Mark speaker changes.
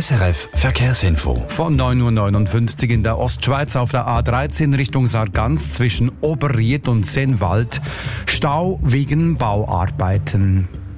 Speaker 1: SRF Verkehrsinfo.
Speaker 2: Von 9.59 Uhr in der Ostschweiz auf der A13 Richtung Sargans zwischen Oberried und Sennwald. Stau wegen Bauarbeiten.